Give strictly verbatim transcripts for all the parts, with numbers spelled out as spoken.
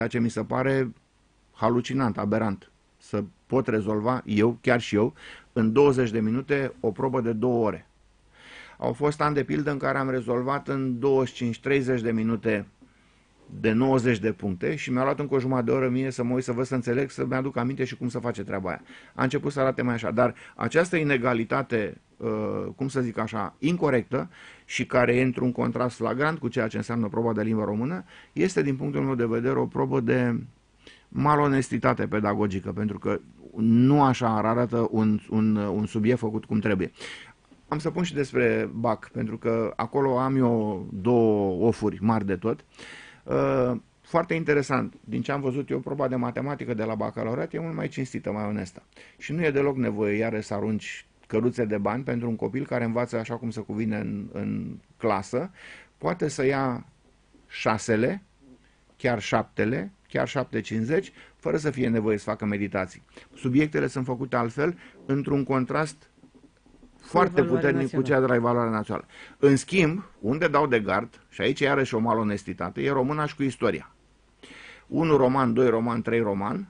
ceea ce mi se pare halucinant, aberant, să pot rezolva eu, chiar și eu, în douăzeci de minute o probă de două ore. Au fost ani de pildă în care am rezolvat în douăzeci și cinci treizeci de minute de nouăzeci de puncte și mi-a luat încă o jumătate de oră mie să mă uit să văd, să înțeleg, să mi-aduc aminte și cum să face treaba aia. A început să arate mai așa, dar această inegalitate, cum să zic așa, incorectă și care e într-un contrast flagrant cu ceea ce înseamnă proba de limbă română, este din punctul meu de vedere o probă de malonestitate pedagogică, pentru că nu așa arată un, un, un subiect făcut cum trebuie. Am să pun și despre B A C, pentru că acolo am eu două ofuri mari de tot. Foarte interesant, din ce am văzut eu, proba de matematică de la bacalaureat e mult mai cinstită, mai onestă. Și nu e deloc nevoie iară să arunci căruțe de bani pentru un copil care învață așa cum se cuvine în, în clasă. Poate să ia șasele, chiar șaptele, chiar șapte cincizeci, fără să fie nevoie să facă meditații. Subiectele sunt făcute altfel, într-un contrast foarte puternic cu cea de la evaluarea națională. În schimb, unde dau de gard, și aici iarăși o malonestitate, e româna și cu istoria. Unu roman, doi roman, trei roman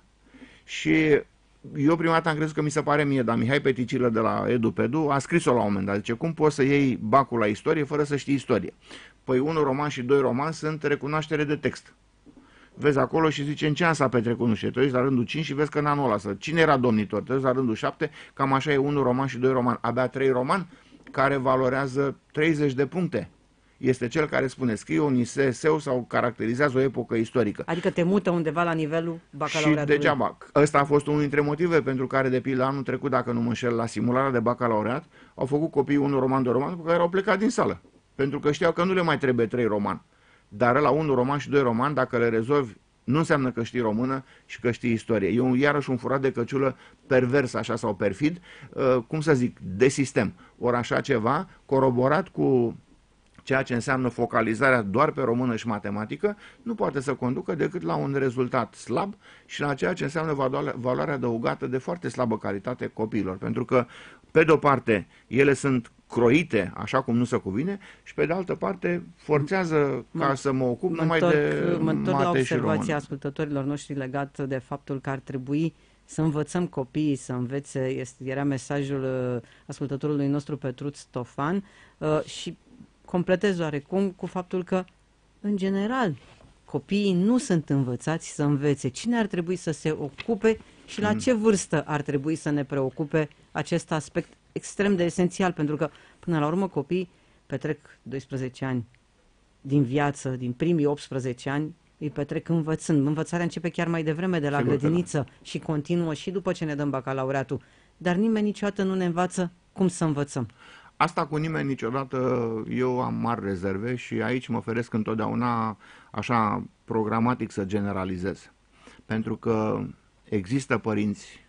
și eu prima dată am crezut că mi se pare mie, dar Mihai Peticilă de la EduPedu a scris-o la un moment dat. Zice, cum poți să iei bacul la istorie fără să știi istorie? Păi unu roman și doi roman sunt recunoaștere de text. Vezi acolo și zice în ce an s-a petrecut, nu știu, te uiți la rândul cinci și vezi că în anul ăla, să, cine era domnitor, te uiți la rândul șapte, cam așa e unu roman și doi roman, abia trei roman, care valorează treizeci de puncte. Este cel care spune, scrie un eseu sau caracterizează o epocă istorică. Adică te mută undeva la nivelul bacalaureatului. Și degeaba. Ăsta a fost unul dintre motive pentru care, de pildă, anul trecut, dacă nu mă înșel, la simularea de bacalaureat, au făcut copiii unu roman, doi roman, cu care au plecat din sală. Pentru că știau că nu le mai trebuie trei roman. Dar la unu roman și doi roman, dacă le rezolvi, nu înseamnă că știi română și că știi istorie. E un, iarăși un furat de căciulă pervers așa sau perfid, uh, cum să zic, de sistem. Ori așa ceva, coroborat cu ceea ce înseamnă focalizarea doar pe română și matematică, nu poate să conducă decât la un rezultat slab și la ceea ce înseamnă valoarea adăugată de foarte slabă calitate copiilor. Pentru că, pe de o parte, ele sunt croite așa cum nu se cuvine și pe de altă parte forțează ca mă, să mă ocup numai întorc, de mă întorc mate la și română. observația ascultătorilor noștri legat de faptul că ar trebui să învățăm copiii să învețe, este, era mesajul uh, ascultătorului nostru Petruț Stofan uh, și completez oarecum cu faptul că, în general, copiii nu sunt învățați să învețe. Cine ar trebui să se ocupe și la ce vârstă ar trebui să ne preocupe acest aspect extrem de esențial? Pentru că, până la urmă, copiii petrec doisprezece ani din viață, din primii optsprezece ani, îi petrec învățând. Învățarea începe chiar mai devreme, de la Sigur grădiniță da. și continuă și după ce ne dăm bacalaureatul. Dar nimeni niciodată nu ne învață cum să învățăm. Asta cu nimeni niciodată, eu am mari rezerve și aici mă feresc întotdeauna așa programatic să generalizez. Pentru că există părinți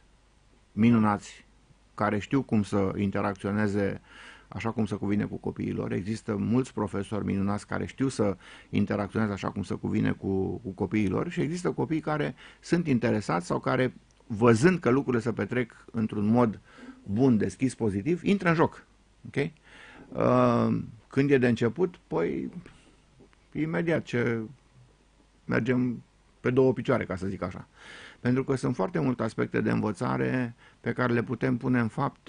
minunați care știu cum să interacționeze așa cum se cuvine cu copiilor. Există mulți profesori minunați care știu să interacționeze așa cum se cuvine cu, cu copiilor și există copii care sunt interesați sau care, văzând că lucrurile se petrec într-un mod bun, deschis, pozitiv, intră în joc. Okay? Când e de început, păi imediat ce mergem pe două picioare, ca să zic așa. Pentru că sunt foarte multe aspecte de învățare pe care le putem pune în fapt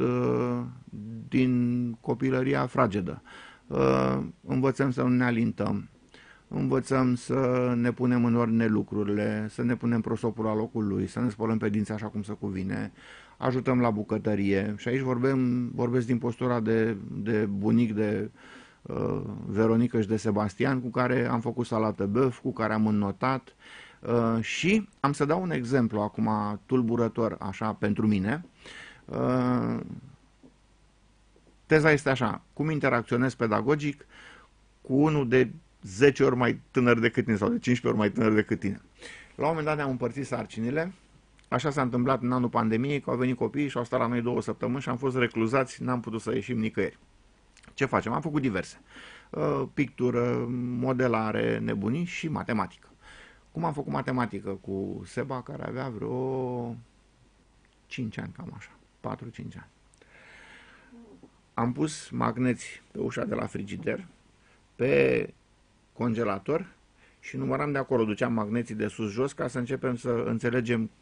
din copilăria fragedă. Învățăm să nu ne alintăm, învățăm să ne punem în ordine lucrurile, să ne punem prosopul la locul lui, să ne spălăm pe dinți așa cum se cuvine, ajutăm la bucătărie. Și aici vorbim, vorbesc din postura de, de bunic de uh, Veronică și de Sebastian, cu care am făcut salată băf, cu care am înnotat. Uh, și am să dau un exemplu acum tulburător așa pentru mine. Uh, teza este așa, cum interacționez pedagogic cu unul de zece ori mai tânăr decât tine sau de cincisprezece ori mai tânăr decât tine. La un moment dat ne-am împărțit sarcinile. Așa s-a întâmplat în anul pandemiei, că au venit copiii și au stat la noi două săptămâni și am fost recluzați, n-am putut să ieșim nicăieri. Ce facem? Am făcut diverse. Pictură, modelare, nebunii și matematică. Cum am făcut matematică cu Seba, care avea vreo cinci ani, cam așa, patru cinci ani. Am pus magneți pe ușa de la frigider, pe congelator și număram de acolo, duceam magneții de sus-jos ca să începem să înțelegem